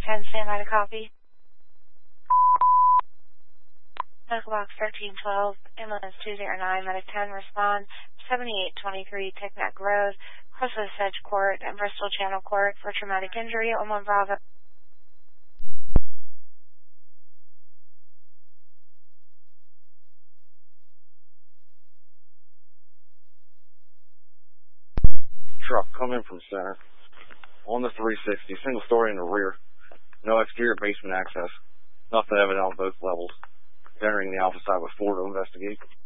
10, stand by to copy. Medical box 1312, ambulance 209, medic 10, respond 7823 Techneck Road, Crossroads Sedge Court, and Bristol Channel Court for traumatic injury, Oman Bravo. Truck coming from center on the 360, single story in the rear, no exterior basement access, nothing evident on both levels. Entering the alpha side with 4 to investigate.